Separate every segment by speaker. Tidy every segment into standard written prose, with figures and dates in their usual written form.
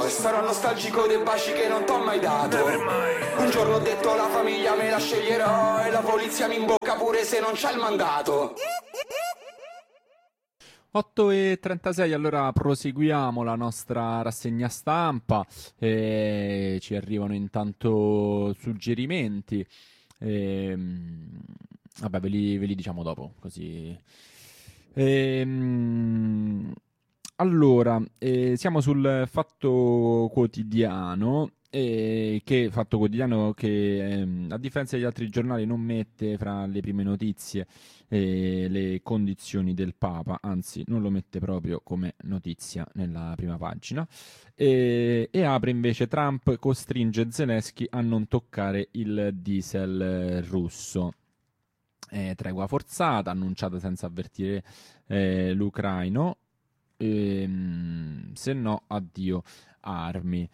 Speaker 1: E sarò nostalgico dei baci che non t'ho mai dato. Un giorno ho detto la famiglia me la sceglierò, e la polizia mi imbocca pure se non c'è il mandato.
Speaker 2: 8:36, allora proseguiamo la nostra rassegna stampa. Ci arrivano intanto suggerimenti. Vabbè, ve li diciamo dopo, così. Allora, siamo sul Fatto Quotidiano, Fatto Quotidiano che a differenza degli altri giornali non mette fra le prime notizie le condizioni del Papa, anzi non lo mette proprio come notizia nella prima pagina, e apre invece: Trump costringe Zelensky a non toccare il diesel russo. Tregua forzata, annunciata senza avvertire l'ucraino, se no addio armi.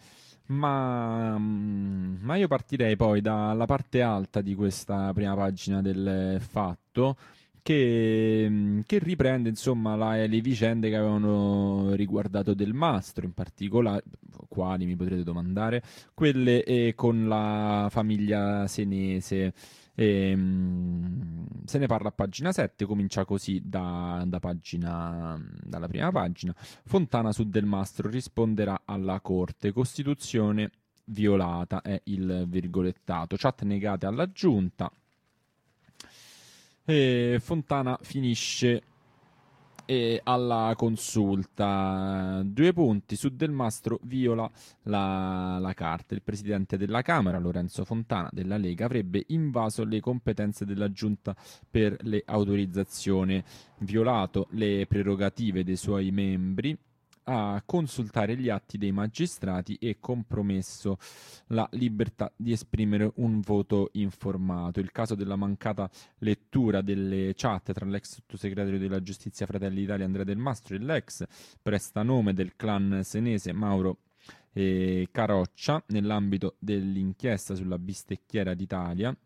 Speaker 2: Ma io partirei poi dalla parte alta di questa prima pagina del Fatto, che riprende insomma le vicende che avevano riguardato Del Mastro, in particolare, quali mi potrete domandare, quelle con la famiglia senese. Se ne parla a pagina 7, comincia così dalla prima pagina. Fontana su Del Mastro risponderà alla Corte, Costituzione violata è il virgolettato, chat negate alla Giunta. Fontana finisce alla consulta. 2 punti su Del Mastro, viola la carta. Il presidente della Camera, Lorenzo Fontana della Lega, avrebbe invaso le competenze della Giunta per le autorizzazioni, violato le prerogative dei suoi membri a consultare gli atti dei magistrati e compromesso la libertà di esprimere un voto informato. Il caso della mancata lettura delle chat tra l'ex sottosegretario della giustizia Fratelli d'Italia Andrea Del Mastro e l'ex prestanome del clan senese Mauro Caroccia nell'ambito dell'inchiesta sulla bisteccheria d'Italia.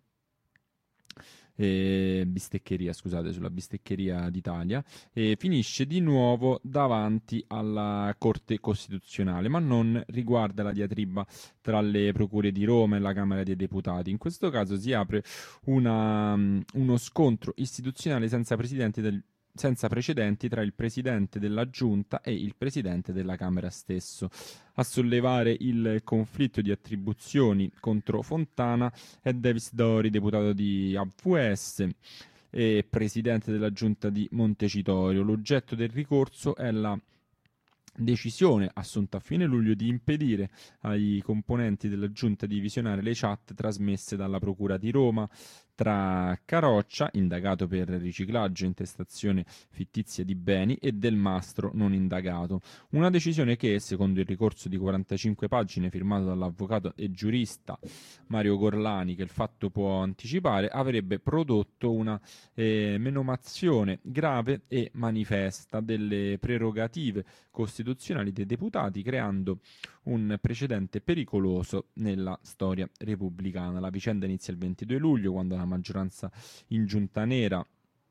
Speaker 2: Sulla bisteccheria d'Italia, finisce di nuovo davanti alla Corte Costituzionale, ma non riguarda la diatriba tra le procure di Roma e la Camera dei Deputati. In questo caso si apre uno scontro istituzionale senza precedenti tra il presidente della Giunta e il presidente della Camera stesso. A sollevare il conflitto di attribuzioni contro Fontana è Davis Dori, deputato di AVS e presidente della Giunta di Montecitorio. L'oggetto del ricorso è la decisione assunta a fine luglio di impedire ai componenti della Giunta di visionare le chat trasmesse dalla Procura di Roma tra Caroccia, indagato per riciclaggio e intestazione fittizia di beni, e Del Mastro, non indagato. Una decisione che, secondo il ricorso di 45 pagine firmato dall'avvocato e giurista Mario Gorlani, che il fatto può anticipare, avrebbe prodotto una menomazione grave e manifesta delle prerogative costituzionali dei deputati, creando un precedente pericoloso nella storia repubblicana. La vicenda inizia il 22 luglio, quando la maggioranza in giunta nega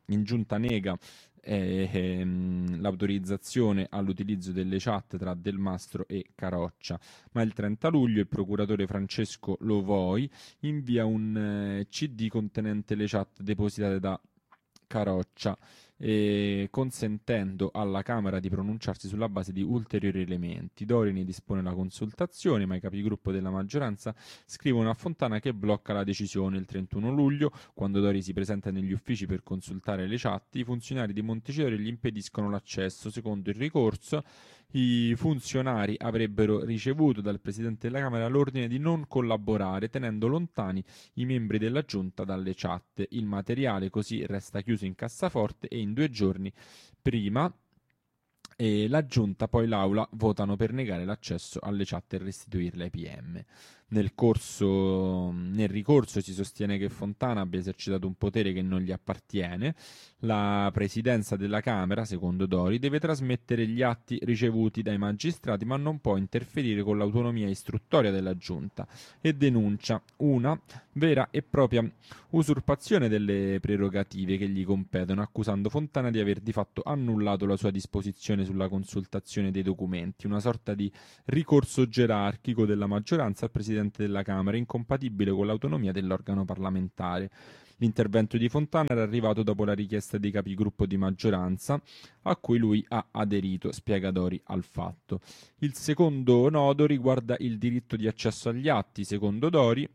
Speaker 2: l'autorizzazione all'utilizzo delle chat tra Del Mastro e Caroccia, ma il 30 luglio il procuratore Francesco Lovoi invia un CD contenente le chat depositate da Caroccia, consentendo alla Camera di pronunciarsi sulla base di ulteriori elementi. Dori ne dispone la consultazione, ma i capigruppo della maggioranza scrivono a Fontana che blocca la decisione. Il 31 luglio, quando Dori si presenta negli uffici per consultare le chat, i funzionari di Montecitorio gli impediscono l'accesso. Secondo il ricorso, i funzionari avrebbero ricevuto dal Presidente della Camera l'ordine di non collaborare, tenendo lontani i membri della Giunta dalle chat. Il materiale così resta chiuso in cassaforte e in 2 giorni prima la Giunta poi l'Aula votano per negare l'accesso alle chat e restituirle ai PM. Nel ricorso si sostiene che Fontana abbia esercitato un potere che non gli appartiene. La presidenza della Camera, secondo Dori, deve trasmettere gli atti ricevuti dai magistrati, ma non può interferire con l'autonomia istruttoria della Giunta, e denuncia una vera e propria usurpazione delle prerogative che gli competono, accusando Fontana di aver di fatto annullato la sua disposizione sulla consultazione dei documenti, una sorta di ricorso gerarchico della maggioranza al Presidente della Camera, incompatibile con l'autonomia dell'organo parlamentare. L'intervento di Fontana era arrivato dopo la richiesta dei capigruppo di maggioranza, a cui lui ha aderito, spiega Dori al Fatto. Il secondo nodo riguarda il diritto di accesso agli atti, secondo Dori.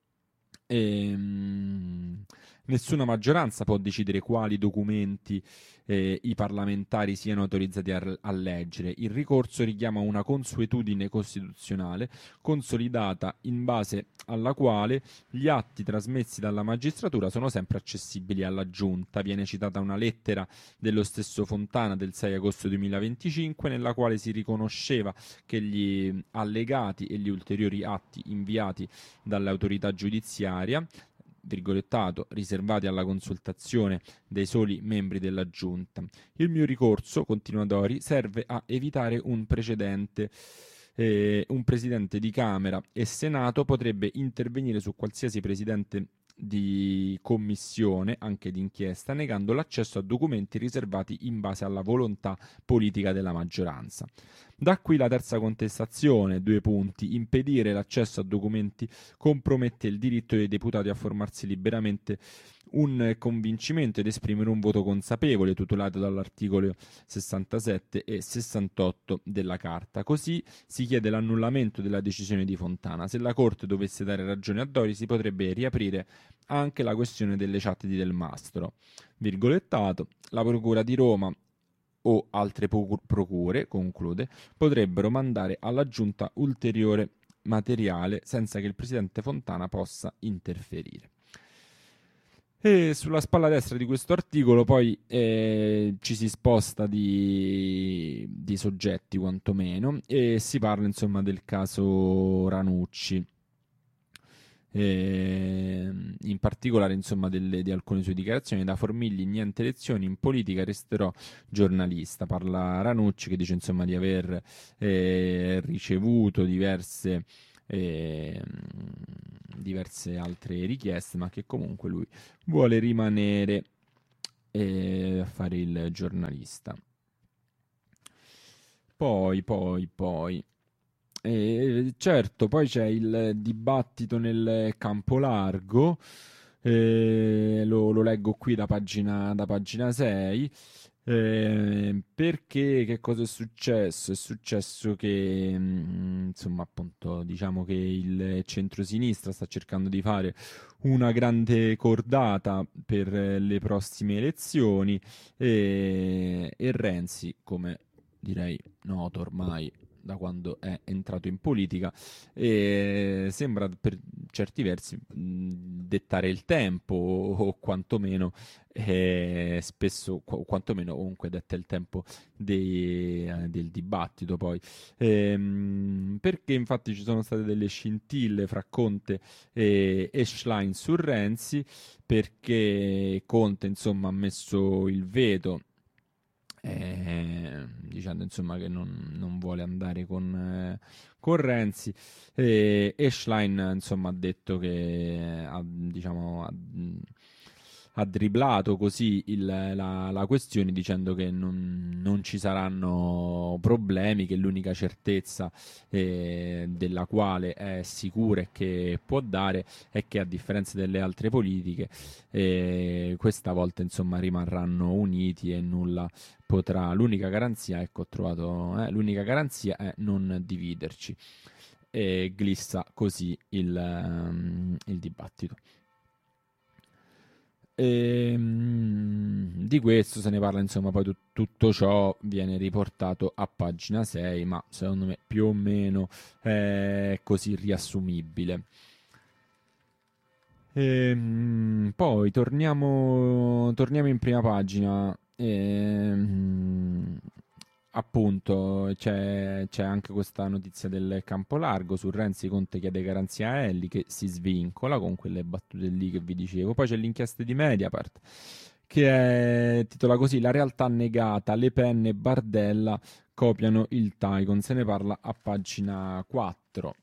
Speaker 2: Nessuna maggioranza può decidere quali documenti i parlamentari siano autorizzati a leggere. Il ricorso richiama una consuetudine costituzionale consolidata in base alla quale gli atti trasmessi dalla magistratura sono sempre accessibili alla Giunta. Viene citata una lettera dello stesso Fontana del 6 agosto 2025 nella quale si riconosceva che gli allegati e gli ulteriori atti inviati dall'autorità giudiziaria, virgolettato, riservati alla consultazione dei soli membri della Giunta. Il mio ricorso, continua Dori, serve a evitare un precedente. Un presidente di Camera e Senato potrebbe intervenire su qualsiasi presidente di commissione, anche di inchiesta, negando l'accesso a documenti riservati in base alla volontà politica della maggioranza. Da qui la terza contestazione, 2 punti. Impedire l'accesso a documenti compromette il diritto dei deputati a formarsi liberamente un convincimento ed esprimere un voto consapevole, tutelato dall'articolo 67 e 68 della Carta. Così si chiede l'annullamento della decisione di Fontana. Se la Corte dovesse dare ragione a Dori, si potrebbe riaprire anche la questione delle chat di Del Mastro. Virgolettato, la Procura di Roma o altre procure, conclude, potrebbero mandare alla Giunta ulteriore materiale senza che il presidente Fontana possa interferire. E sulla spalla destra di questo articolo poi ci si sposta di soggetti quantomeno e si parla insomma del caso Ranucci. In particolare insomma di alcune sue dichiarazioni: da Formigli niente lezioni, in politica resterò giornalista. Parla Ranucci, che dice insomma di aver ricevuto diverse altre richieste, ma che comunque lui vuole rimanere a fare il giornalista. Poi certo, poi c'è il dibattito nel campo largo, lo leggo qui da pagina 6, perché che cosa è successo? È successo che, insomma, appunto, diciamo che il centrosinistra sta cercando di fare una grande cordata per le prossime elezioni e Renzi, come direi noto ormai da quando è entrato in politica, e sembra per certi versi dettare il tempo o quantomeno spesso quantomeno comunque detta il tempo del dibattito poi, perché infatti ci sono state delle scintille fra Conte e Schlein su Renzi, perché Conte insomma ha messo il veto dicendo insomma che non vuole andare con Renzi, e Schlein insomma ha detto che ha dribblato così la questione, dicendo che non ci saranno problemi, che l'unica certezza della quale è sicura e che può dare è che, a differenza delle altre politiche, questa volta insomma rimarranno uniti e nulla potrà. L'unica garanzia, ecco, ho trovato, l'unica garanzia è non dividerci. E glissa così il dibattito. Di questo se ne parla insomma, poi tutto ciò viene riportato a pagina 6, ma secondo me più o meno è così riassumibile. Poi torniamo in prima pagina. Appunto c'è anche questa notizia del campo largo su Renzi. Conte chiede garanzia a Elly, che si svincola con quelle battute lì che vi dicevo. Poi c'è l'inchiesta di Mediapart che titola così: la realtà negata, Le Pen e Bardella copiano il Tycoon. Se ne parla a pagina 4.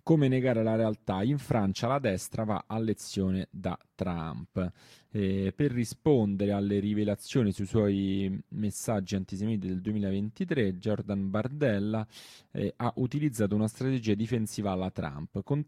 Speaker 2: Come negare la realtà? In Francia la destra va a lezione da Trump. Per rispondere alle rivelazioni sui suoi messaggi antisemiti del 2023, Jordan Bardella ha utilizzato una strategia difensiva alla Trump,